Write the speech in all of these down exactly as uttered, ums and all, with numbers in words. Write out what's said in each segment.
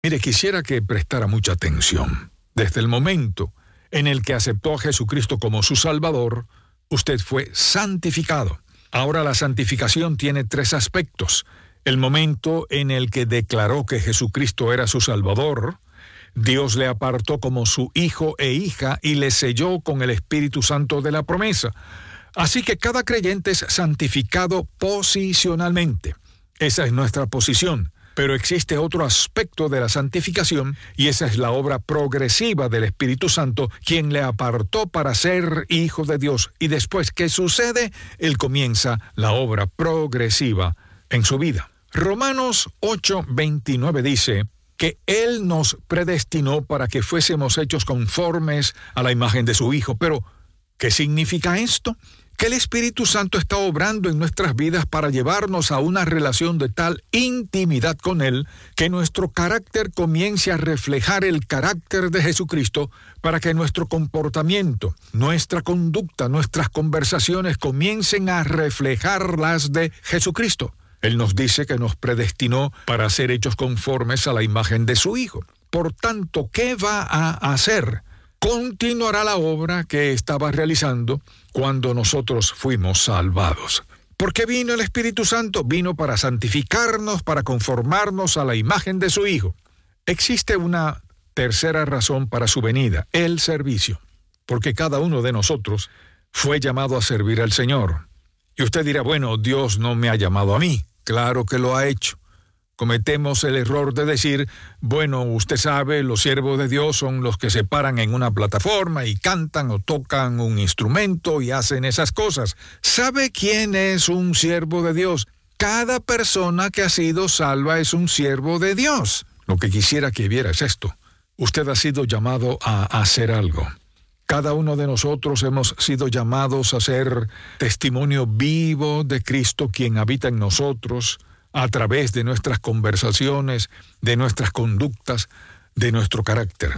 Mire, quisiera que prestara mucha atención. Desde el momento en el que aceptó a Jesucristo como su Salvador, usted fue santificado. Ahora la santificación tiene tres aspectos. El momento en el que declaró que Jesucristo era su Salvador, Dios le apartó como su hijo e hija y le selló con el Espíritu Santo de la promesa. Así que cada creyente es santificado posicionalmente. Esa es nuestra posición. Pero existe otro aspecto de la santificación, y esa es la obra progresiva del Espíritu Santo, quien le apartó para ser hijo de Dios. Y después, ¿qué sucede? Él comienza la obra progresiva en su vida. Romanos ocho veintinueve dice que Él nos predestinó para que fuésemos hechos conformes a la imagen de su Hijo. Pero, ¿qué significa esto? Que el Espíritu Santo está obrando en nuestras vidas para llevarnos a una relación de tal intimidad con Él que nuestro carácter comience a reflejar el carácter de Jesucristo, para que nuestro comportamiento, nuestra conducta, nuestras conversaciones comiencen a reflejar las de Jesucristo. Él nos dice que nos predestinó para ser hechos conformes a la imagen de su Hijo. Por tanto, ¿qué va a hacer? Continuará la obra que estaba realizando cuando nosotros fuimos salvados. ¿Por qué vino el Espíritu Santo? Vino para santificarnos, para conformarnos a la imagen de su Hijo. Existe una tercera razón para su venida, el servicio, porque cada uno de nosotros fue llamado a servir al Señor. Y usted dirá, bueno, Dios no me ha llamado a mí. Claro que lo ha hecho. Cometemos el error de decir, bueno, usted sabe, los siervos de Dios son los que se paran en una plataforma y cantan o tocan un instrumento y hacen esas cosas. ¿Sabe quién es un siervo de Dios? Cada persona que ha sido salva es un siervo de Dios. Lo que quisiera que viera es esto. Usted ha sido llamado a hacer algo. Cada uno de nosotros hemos sido llamados a ser testimonio vivo de Cristo, quien habita en nosotros, a través de nuestras conversaciones, de nuestras conductas, de nuestro carácter.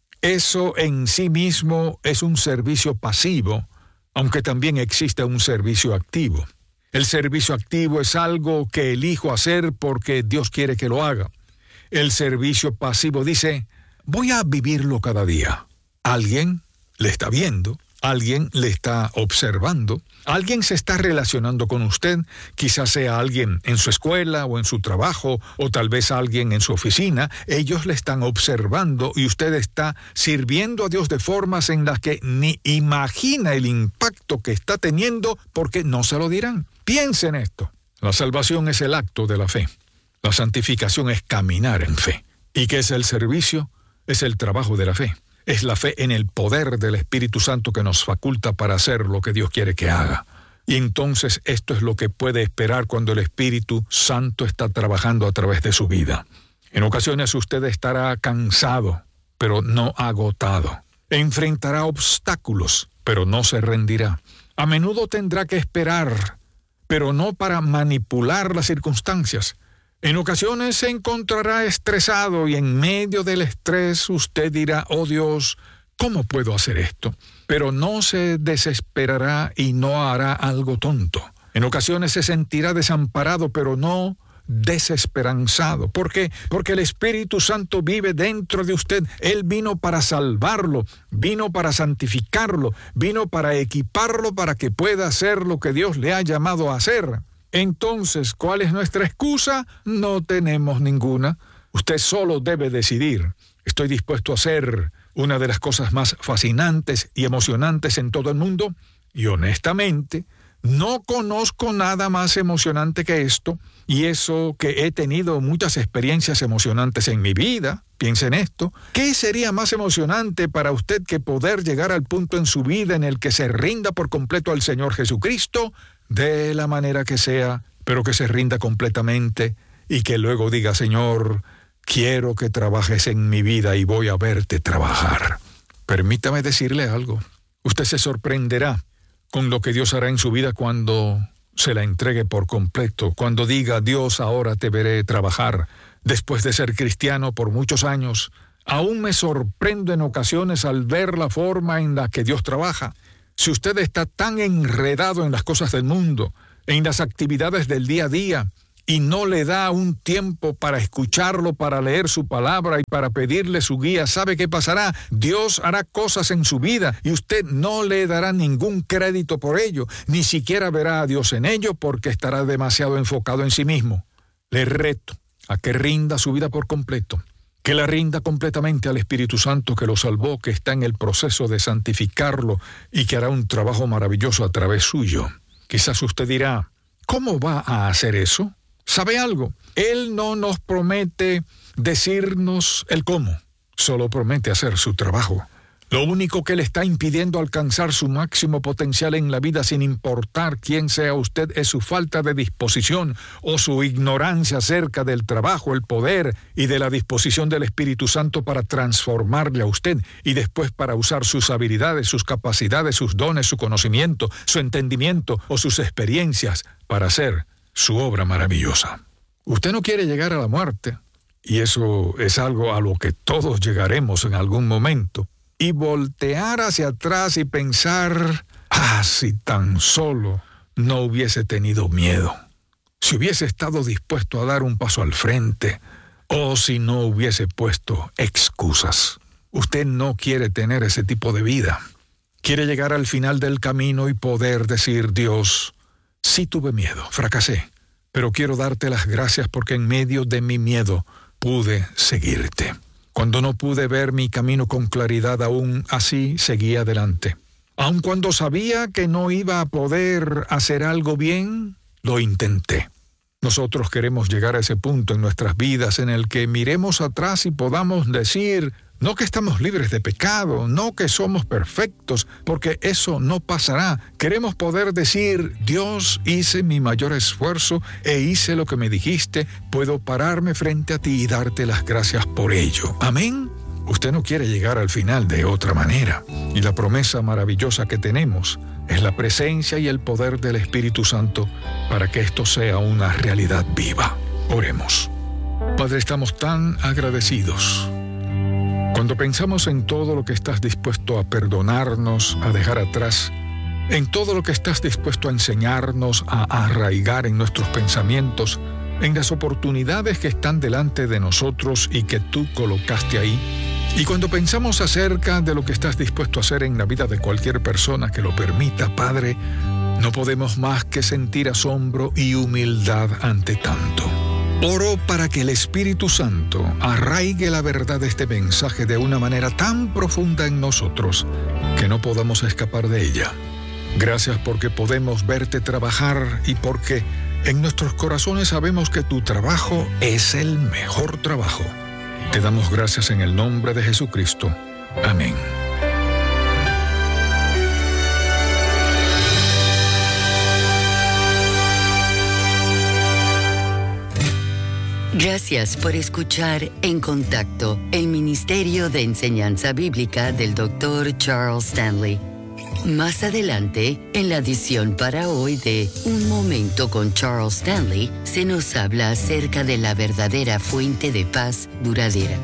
Eso en sí mismo es un servicio pasivo, aunque también existe un servicio activo. El servicio activo es algo que elijo hacer porque Dios quiere que lo haga. El servicio pasivo dice, voy a vivirlo cada día. Alguien le está viendo, alguien le está observando, alguien se está relacionando con usted, quizás sea alguien en su escuela o en su trabajo, o tal vez alguien en su oficina. Ellos le están observando y usted está sirviendo a Dios de formas en las que ni imagina el impacto que está teniendo, porque no se lo dirán. Piense en esto. La salvación es el acto de la fe. La santificación es caminar en fe. ¿Y qué es el servicio? Es el trabajo de la fe. Es la fe en el poder del Espíritu Santo que nos faculta para hacer lo que Dios quiere que haga. Y entonces esto es lo que puede esperar cuando el Espíritu Santo está trabajando a través de su vida. En ocasiones usted estará cansado, pero no agotado. Enfrentará obstáculos, pero no se rendirá. A menudo tendrá que esperar, pero no para manipular las circunstancias. En ocasiones se encontrará estresado y en medio del estrés usted dirá, oh Dios, ¿cómo puedo hacer esto? Pero no se desesperará y no hará algo tonto. En ocasiones se sentirá desamparado, pero no desesperanzado. ¿Por qué? Porque el Espíritu Santo vive dentro de usted. Él vino para salvarlo, vino para santificarlo, vino para equiparlo para que pueda hacer lo que Dios le ha llamado a hacer. Entonces, ¿cuál es nuestra excusa? No tenemos ninguna. Usted solo debe decidir. ¿Estoy dispuesto a hacer una de las cosas más fascinantes y emocionantes en todo el mundo? Y honestamente, no conozco nada más emocionante que esto, y eso que he tenido muchas experiencias emocionantes en mi vida. Piense en esto. ¿Qué sería más emocionante para usted que poder llegar al punto en su vida en el que se rinda por completo al Señor Jesucristo, de la manera que sea, pero que se rinda completamente y que luego diga, Señor, quiero que trabajes en mi vida y voy a verte trabajar? Permítame decirle algo. Usted se sorprenderá con lo que Dios hará en su vida cuando se la entregue por completo, cuando diga, Dios, ahora te veré trabajar. Después de ser cristiano por muchos años, aún me sorprendo en ocasiones al ver la forma en la que Dios trabaja. Si usted está tan enredado en las cosas del mundo, en las actividades del día a día, y no le da un tiempo para escucharlo, para leer su palabra y para pedirle su guía, ¿sabe qué pasará? Dios hará cosas en su vida y usted no le dará ningún crédito por ello, ni siquiera verá a Dios en ello porque estará demasiado enfocado en sí mismo. Le reto a que rinda su vida por completo, que la rinda completamente al Espíritu Santo que lo salvó, que está en el proceso de santificarlo y que hará un trabajo maravilloso a través suyo. Quizás usted dirá, ¿cómo va a hacer eso? ¿Sabe algo? Él no nos promete decirnos el cómo, solo promete hacer su trabajo. Lo único que le está impidiendo alcanzar su máximo potencial en la vida, sin importar quién sea usted, es su falta de disposición o su ignorancia acerca del trabajo, el poder y de la disposición del Espíritu Santo para transformarle a usted y después para usar sus habilidades, sus capacidades, sus dones, su conocimiento, su entendimiento o sus experiencias para hacer su obra maravillosa. Usted no quiere llegar a la muerte, y eso es algo a lo que todos llegaremos en algún momento, y voltear hacia atrás y pensar, ah, si tan solo no hubiese tenido miedo, si hubiese estado dispuesto a dar un paso al frente, o si no hubiese puesto excusas. Usted no quiere tener ese tipo de vida. Quiere llegar al final del camino y poder decir, Dios, sí tuve miedo, fracasé, pero quiero darte las gracias porque en medio de mi miedo pude seguirte. Cuando no pude ver mi camino con claridad, aún así seguí adelante. Aun cuando sabía que no iba a poder hacer algo bien, lo intenté. Nosotros queremos llegar a ese punto en nuestras vidas en el que miremos atrás y podamos decir, no que estamos libres de pecado, no que somos perfectos, porque eso no pasará. Queremos poder decir, Dios, hice mi mayor esfuerzo e hice lo que me dijiste, puedo pararme frente a ti y darte las gracias por ello. Amén. Usted no quiere llegar al final de otra manera. Y la promesa maravillosa que tenemos es la presencia y el poder del Espíritu Santo para que esto sea una realidad viva. Oremos. Padre, estamos tan agradecidos. Cuando pensamos en todo lo que estás dispuesto a perdonarnos, a dejar atrás, en todo lo que estás dispuesto a enseñarnos, a arraigar en nuestros pensamientos, en las oportunidades que están delante de nosotros y que tú colocaste ahí, y cuando pensamos acerca de lo que estás dispuesto a hacer en la vida de cualquier persona que lo permita, Padre, no podemos más que sentir asombro y humildad ante tanto. Oro para que el Espíritu Santo arraigue la verdad de este mensaje de una manera tan profunda en nosotros que no podamos escapar de ella. Gracias porque podemos verte trabajar y porque en nuestros corazones sabemos que tu trabajo es el mejor trabajo. Te damos gracias en el nombre de Jesucristo. Amén. Gracias por escuchar En Contacto, el Ministerio de Enseñanza Bíblica del doctor Charles Stanley. Más adelante, en la edición para hoy de Un Momento con Charles Stanley, se nos habla acerca de la verdadera fuente de paz duradera.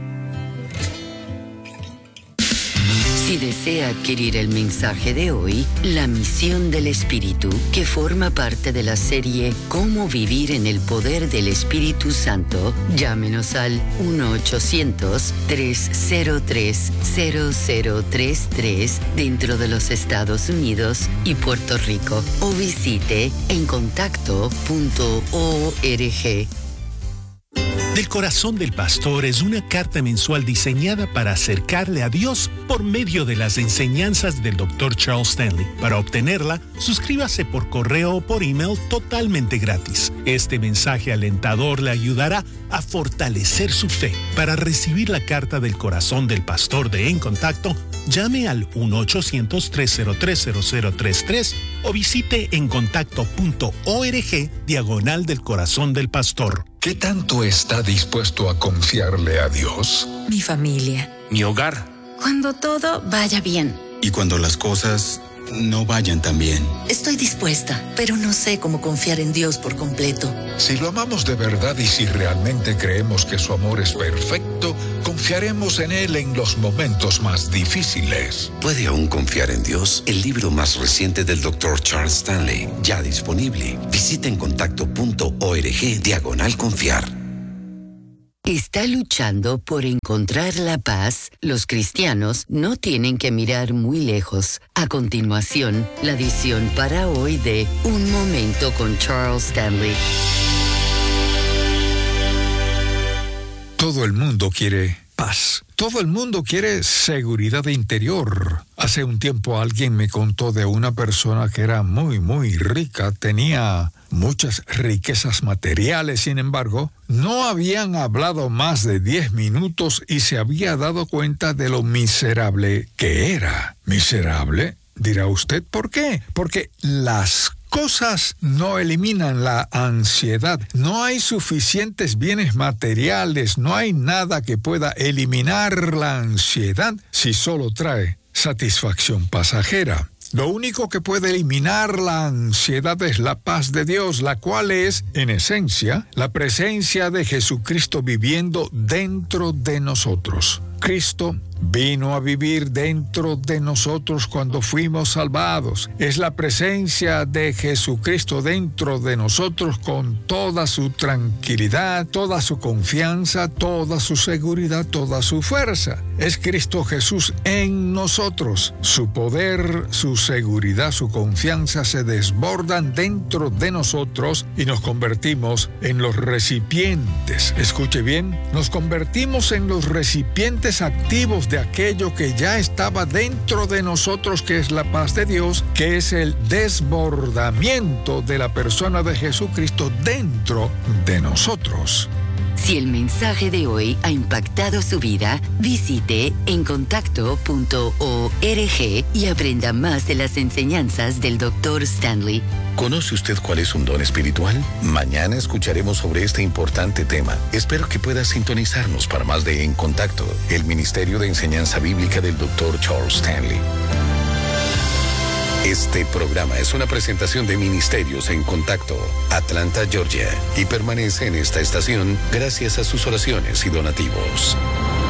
Si desea adquirir el mensaje de hoy, La Misión del Espíritu, que forma parte de la serie Cómo vivir en el poder del Espíritu Santo, llámenos al uno ochocientos, tres cero tres, cero cero tres tres dentro de los Estados Unidos y Puerto Rico o visite en contacto punto org. Del Corazón del Pastor es una carta mensual diseñada para acercarle a Dios por medio de las enseñanzas del doctor Charles Stanley. Para obtenerla, suscríbase por correo o por email totalmente gratis. Este mensaje alentador le ayudará a fortalecer su fe. Para recibir la carta del Corazón del Pastor de En Contacto, llame al uno ochocientos, tres cero tres, cero cero tres tres o visite en contacto punto org diagonal del Corazón del Pastor. ¿Qué tanto está dispuesto a confiarle a Dios? Mi familia. Mi hogar. Cuando todo vaya bien. Y cuando las cosas no vayan tan bien. Estoy dispuesta, pero no sé cómo confiar en Dios por completo. Si lo amamos de verdad y si realmente creemos que su amor es perfecto, confiaremos en Él en los momentos más difíciles. ¿Puede aún confiar en Dios? El libro más reciente del doctor Charles Stanley, ya disponible. Visita en contacto punto org diagonal confiar. ¿Está luchando por encontrar la paz? Los cristianos no tienen que mirar muy lejos. A continuación, la edición para hoy de Un Momento con Charles Stanley. Todo el mundo quiere paz. Todo el mundo quiere seguridad interior. Hace un tiempo alguien me contó de una persona que era muy, muy rica, tenía muchas riquezas materiales, sin embargo, no habían hablado más de diez minutos y se había dado cuenta de lo miserable que era. ¿Miserable? Dirá usted, ¿por qué? Porque las cosas no eliminan la ansiedad. No hay suficientes bienes materiales, no hay nada que pueda eliminar la ansiedad si solo trae satisfacción pasajera. Lo único que puede eliminar la ansiedad es la paz de Dios, la cual es, en esencia, la presencia de Jesucristo viviendo dentro de nosotros. Cristo vino a vivir dentro de nosotros cuando fuimos salvados. Es la presencia de Jesucristo dentro de nosotros con toda su tranquilidad, toda su confianza, toda su seguridad, toda su fuerza. Es Cristo Jesús en nosotros. Su poder, su seguridad, su confianza se desbordan dentro de nosotros y nos convertimos en los recipientes. Escuche bien, nos convertimos en los recipientes activos de aquello que ya estaba dentro de nosotros, que es la paz de Dios, que es el desbordamiento de la persona de Jesucristo dentro de nosotros. Si el mensaje de hoy ha impactado su vida, visite en contacto punto org y aprenda más de las enseñanzas del doctor Stanley. ¿Conoce usted cuál es un don espiritual? Mañana escucharemos sobre este importante tema. Espero que pueda sintonizarnos para más de En Contacto, el Ministerio de Enseñanza Bíblica del doctor Charles Stanley. Este programa es una presentación de Ministerios en Contacto, Atlanta, Georgia, y permanece en esta estación gracias a sus oraciones y donativos.